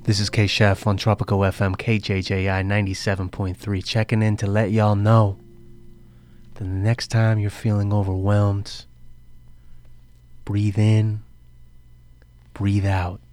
This is K-Chef on Tropical FM KJJI 97.3, checking in to let y'all know that the next time you're feeling overwhelmed, breathe in, breathe out.